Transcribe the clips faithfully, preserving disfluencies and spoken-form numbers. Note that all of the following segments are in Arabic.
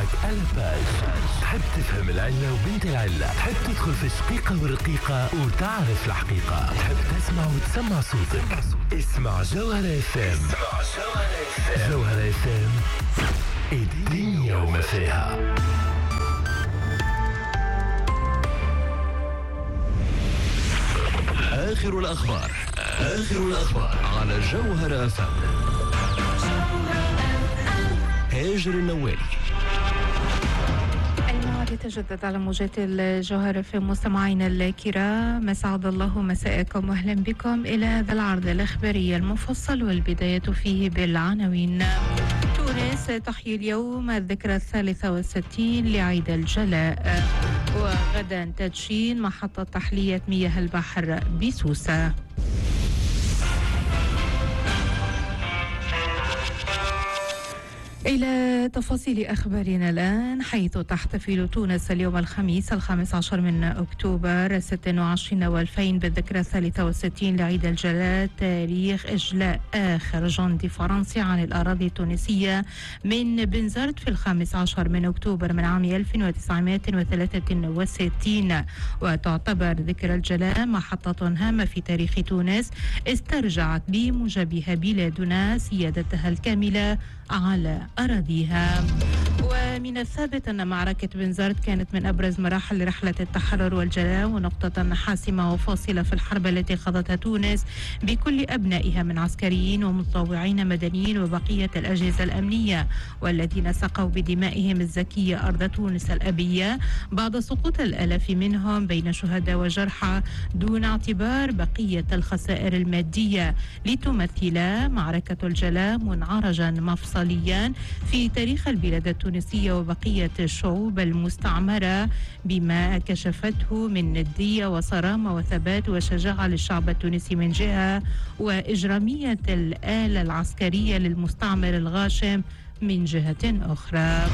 معك ألا باج. تحب تفهم العلة وبنت العلة، تحب تدخل في الشقيقة والرقيقة وتعرف الحقيقة، تحب تسمع وتسمع صوتك. اسمع جوهرة اف ام. جوهرة اف ام، الدنيا وما فيها. آخر الأخبار آخر الأخبار على جوهرة اف ام. هاجر النوالي. الموعد يتجدد على موجات الجوهرة في مستمعينا الكرام، مسعد الله مساءكم واهلا بكم إلى هذا العرض الإخباري المفصل، والبداية فيه بالعناوين. تونس تحيي اليوم الذكرى الثالثة والستين لعيد الجلاء، وغدا تدشين محطة تحلية مياه البحر بسوسة. إلى تفاصيل أخبارنا الآن، حيث تحتفل تونس اليوم الخميس الخامس عشر من أكتوبر ستة وعشرين والفين بالذكرى الثالثة والستين لعيد الجلاء، تاريخ إجلاء آخر جندي فرنسي عن الأراضي التونسية من بنزرت في الخامس عشر من أكتوبر من عام ألف وتسعمائة وثلاثة وستين. وتعتبر ذكرى الجلاء محطة هامة في تاريخ تونس استرجعت بموجبها بلادنا سيادتها الكاملة على أراضيها. ومن الثابت أن معركة بنزرت كانت من أبرز مراحل رحلة التحرر والجلاء، ونقطة حاسمة وفاصلة في الحرب التي خاضتها تونس بكل أبنائها من عسكريين ومتطوعين مدنيين وبقية الأجهزة الأمنية، والذين سقوا بدمائهم الزكية أرض تونس الأبية بعد سقوط الآلاف منهم بين شهداء وجرحى دون اعتبار بقية الخسائر المادية، لتمثل معركة الجلاء منعرجا مفصليا في تاريخ البلاد التونسية وبقية الشعوب المستعمرة، بما كشفته من ندية وصرامة وثبات وشجاعة للشعب التونسي من جهة، وإجرامية الآلة العسكرية للمستعمر الغاشم من جهة أخرى.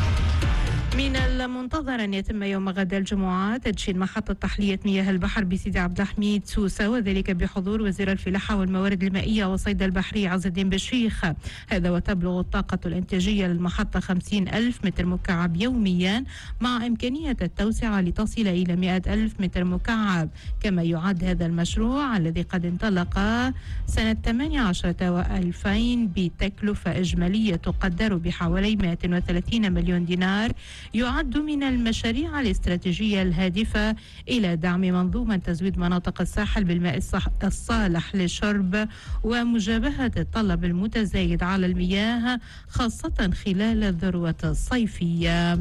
من المنتظر أن يتم يوم غد الجمعة تدشين محطة تحلية مياه البحر بسيدي عبد الحميد سوسة، وذلك بحضور وزير الفلاحة والموارد المائية والصيد البحري عز الدين بشيخ. هذا وتبلغ الطاقة الإنتاجية للمحطة خمسين ألف متر مكعب يوميا، مع إمكانية التوسعة لتصل إلى مئة ألف متر مكعب. كما يعد هذا المشروع الذي قد انطلق سنة ثمانية عشر وألفين بتكلفة إجمالية تقدر بحوالي مئة وثلاثين مليون دينار، يعد من المشاريع الاستراتيجية الهادفة إلى دعم منظومة تزويد مناطق الساحل بالماء الصالح للشرب، ومجابهة الطلب المتزايد على المياه خاصة خلال الذروة الصيفية.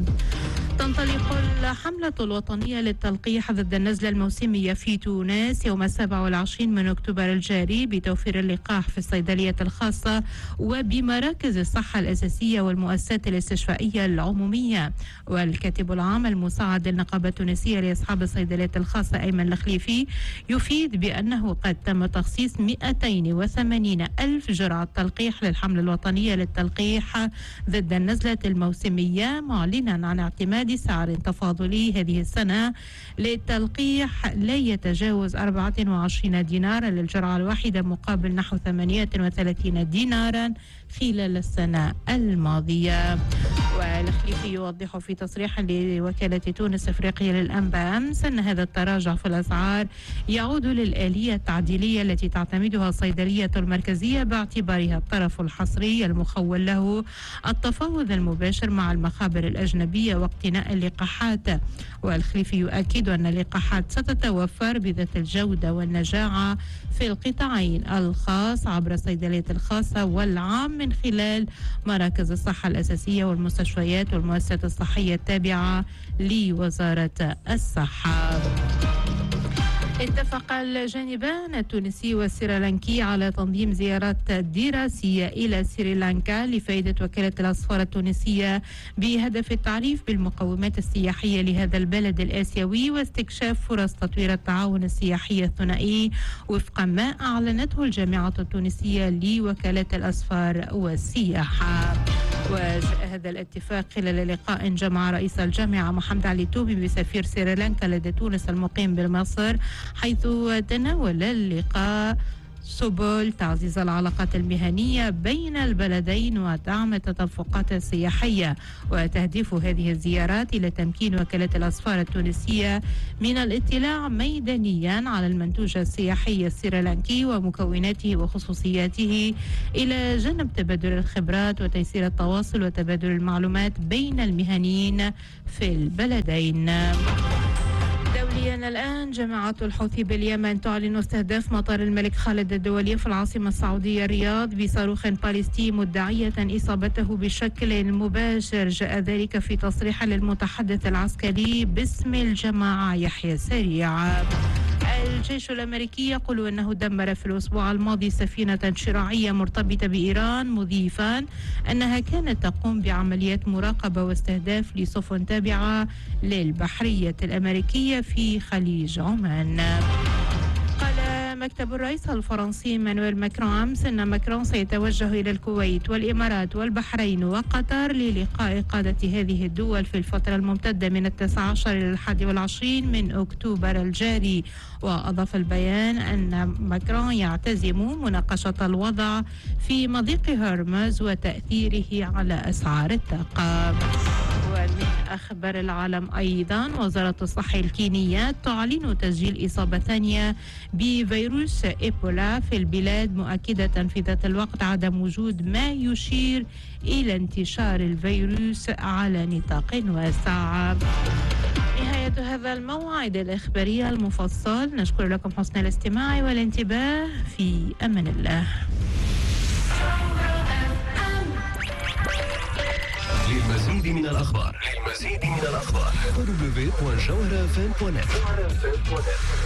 تنطلق الحملة الوطنية للتلقيح ضد النزلة الموسمية في تونس يوم السابع والعشرين من أكتوبر الجاري بتوفير اللقاح في الصيدلية الخاصة وبمراكز الصحة الأساسية والمؤسسات الاستشفائية العمومية. والكاتب العام المساعد للنقابة التونسية لأصحاب الصيدليات الخاصة أيمن الخليفي يفيد بأنه قد تم تخصيص مئتين وثمانين ألف جرعة تلقيح للحملة الوطنية للتلقيح ضد النزلة الموسمية، معلنا عن اعتماد سعر تفاضلي هذه السنة للتلقيح لا يتجاوز أربعة وعشرين دينارا للجرعة الواحدة مقابل نحو ثمانية وثلاثين دينارا خلال السنة الماضية. والخليفي يوضح في تصريح لوكالة تونس أفريقيا للأنباء أمس أن هذا التراجع في الأسعار يعود للآلية التعديلية التي تعتمدها الصيدلية المركزية باعتبارها الطرف الحصري المخول له التفاوض المباشر مع المخابر الأجنبية واقتناء اللقاحات. والخليفي يؤكد أن اللقاحات ستتوفر بذات الجودة والنجاعة في القطاعين الخاص عبر الصيدليات الخاصة والعام من خلال مراكز الصحة الأساسية والمستشفيات والمؤسسات الصحية التابعة لوزارة الصحة. اتفق الجانبان التونسي والسريلانكي على تنظيم زيارات دراسية إلى سريلانكا لفائدة وكالة الأسفار التونسية بهدف التعريف بالمقومات السياحية لهذا البلد الآسيوي واستكشاف فرص تطوير التعاون السياحي الثنائي وفق ما أعلنته الجامعة التونسية لوكالة الأسفار والسياحة. وجاء هذا الاتفاق خلال لقاء جمع رئيس الجامعة محمد علي تومي بسفير سريلانكا لدى تونس المقيم بمصر، حيث تناول اللقاء سبل تعزيز العلاقات المهنية بين البلدين ودعم التدفقات السياحية. وتهدف هذه الزيارات إلى تمكين وكالة الأسفار التونسية من الاطلاع ميدانيا على المنتوج السياحي السريلانكي ومكوناته وخصوصياته، إلى جانب تبادل الخبرات وتيسير التواصل وتبادل المعلومات بين المهنيين في البلدين. دوليا الآن، جماعة الحوثي باليمن تعلن استهداف مطار الملك خالد الدولي في العاصمة السعودية الرياض بصاروخ باليستي، مدعية إصابته بشكل مباشر. جاء ذلك في تصريح للمتحدث العسكري باسم الجماعة يحيى سريع. الجيش الأمريكي يقول أنه دمر في الأسبوع الماضي سفينة شراعية مرتبطة بإيران، مضيفا أنها كانت تقوم بعمليات مراقبة واستهداف لسفن تابعة للبحرية الأمريكية في خليج عمان. قال مكتب الرئيس الفرنسي مانويل ماكرون أمس أن ماكرون سيتوجه إلى الكويت والإمارات والبحرين وقطر للقاء قادة هذه الدول في الفترة الممتدة من التاسع عشر إلى الحادي والعشرين من أكتوبر الجاري. وأضاف البيان أن ماكرون يعتزم مناقشة الوضع في مضيق هرمز وتأثيره على أسعار الطاقة. ومن أخبار العالم أيضا، وزارة الصحة الكينية تعلن تسجيل إصابة ثانية بفيروس إيبولا في البلاد، مؤكدة في ذات الوقت عدم وجود ما يشير إلى انتشار الفيروس على نطاق واسع. نهاية هذا الموعد الإخباري المفصل، نشكر لكم حسن الاستماع والانتباه. في أمان الله. للمزيد من الأخبار للمزيد من الأخبار دبليو دبليو دوت جوهرة إف إم دوت نت.